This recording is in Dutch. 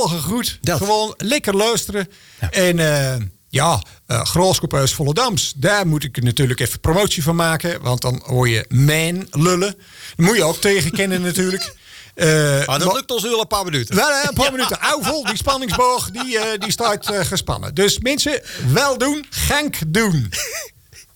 volgen goed. Dat. Gewoon lekker luisteren. Ja. En Graalscoophuis Volendams. Daar moet ik natuurlijk even promotie van maken. Want dan hoor je mijn lullen. Dat moet je ook tegenkennen natuurlijk. Dat lukt ons wel een paar minuten. Wel, een paar minuten. Hou vol, die spanningsboog die staat gespannen. Dus mensen, wel doen, Genk doen.